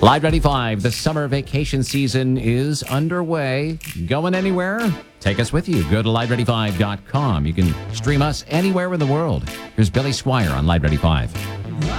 Live 95, the summer vacation season is underway. Going anywhere? Take us with you. Go to live95.com. You can stream us anywhere in the world. Here's Billy Squire on Live 95.